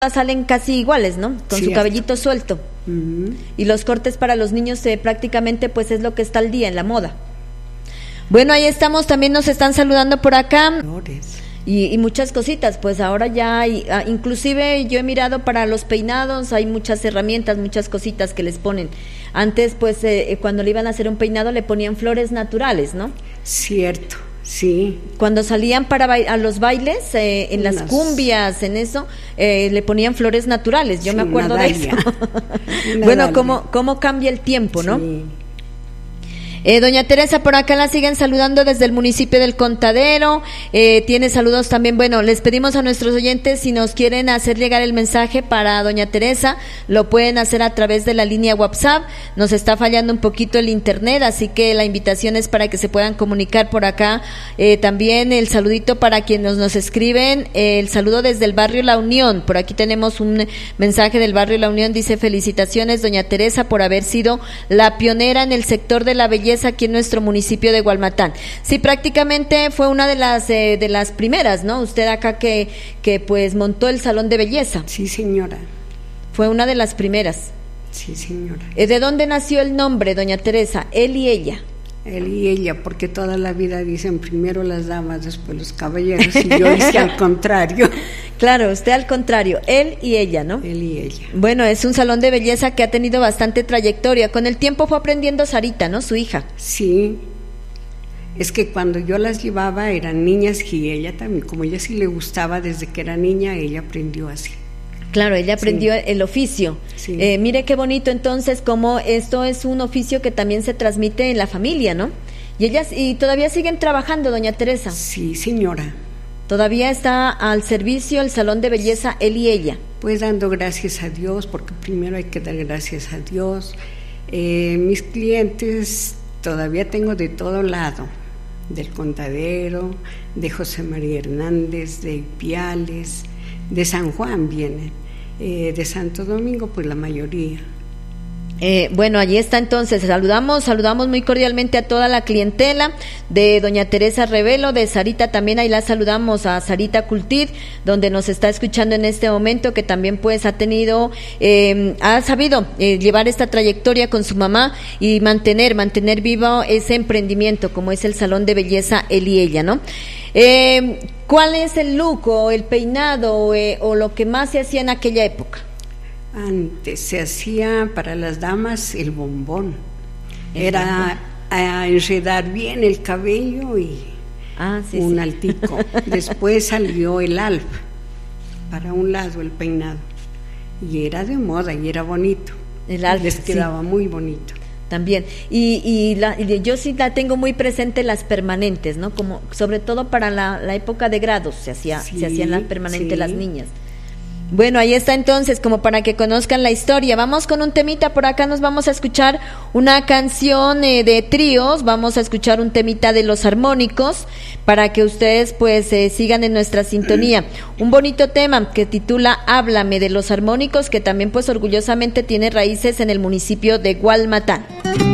salen casi iguales, ¿no? Con su cabellito suelto. Y los cortes para los niños prácticamente pues es lo que está al día en la moda. Bueno, ahí estamos, también nos están saludando por acá. Y muchas cositas, pues ahora ya hay, inclusive yo he mirado para los peinados, hay muchas herramientas, muchas cositas que les ponen. Antes pues cuando le iban a hacer un peinado le ponían flores naturales, ¿no? Cierto. Sí. Cuando salían a los bailes, en las cumbias, en eso, le ponían flores naturales, yo me acuerdo de eso. Bueno, cómo cambia el tiempo, ¿no? Sí. Doña Teresa, por acá la siguen saludando desde el municipio del Contadero, tiene saludos también. Bueno, les pedimos a nuestros oyentes, si nos quieren hacer llegar el mensaje para doña Teresa, lo pueden hacer a través de la línea WhatsApp. Nos está fallando un poquito el internet, así que la invitación es para que se puedan comunicar por acá. También el saludito para quienes nos escriben, el saludo desde el barrio La Unión. Por aquí tenemos un mensaje del barrio La Unión, dice: felicitaciones doña Teresa por haber sido la pionera en el sector de la belleza aquí en nuestro municipio de Gualmatán. Sí, prácticamente fue una de las primeras, ¿no? Usted acá que pues montó el salón de belleza. Sí, señora. Fue una de las primeras. Sí, señora. ¿De dónde nació el nombre, doña Teresa? Él y ella. Él y ella, porque toda la vida dicen primero las damas, después los caballeros, y yo hice al contrario. Claro, usted al contrario, él y ella, ¿no? Él y ella. Bueno, es un salón de belleza que ha tenido bastante trayectoria. Con el tiempo fue aprendiendo Sarita, ¿no? Su hija. Sí, es que cuando yo las llevaba eran niñas y ella también, como ella sí le gustaba desde que era niña, ella aprendió así. Claro, ella aprendió el oficio. Sí. Mire qué bonito entonces, como esto es un oficio que también se transmite en la familia, ¿no? Y ellas, y todavía siguen trabajando, doña Teresa. Sí, señora. Todavía está al servicio el salón de belleza él y ella. Pues dando gracias a Dios, porque primero hay que dar gracias a Dios. Mis clientes todavía tengo de todo lado, del Contadero, de José María Hernández, de Ipiales, de San Juan vienen, de Santo Domingo, pues la mayoría. Bueno, allí está entonces, saludamos muy cordialmente a toda la clientela de doña Teresa Revelo, de Sarita también, ahí la saludamos a Sarita Cultir, donde nos está escuchando en este momento, que también pues ha sabido llevar esta trayectoria con su mamá y mantener vivo ese emprendimiento como es el salón de belleza él y ella, ¿no? ¿Cuál es el look o el peinado o lo que más se hacía en aquella época? Antes se hacía para las damas el bombón. Era a enredar bien el cabello y un altico. Después salió el alfa, para un lado el peinado. Y era de moda y era bonito. El alfa, les quedaba muy bonito. También, y yo sí la tengo muy presente, las permanentes, ¿no? Como sobre todo para la época de grados se hacían las permanentes las niñas. Bueno, ahí está entonces, como para que conozcan la historia. Vamos con un temita, por acá nos vamos a escuchar una canción de tríos, vamos a escuchar un temita de Los Armónicos, para que ustedes pues sigan en nuestra sintonía. Un bonito tema que titula Háblame, de Los Armónicos, que también pues orgullosamente tiene raíces en el municipio de Gualmatán.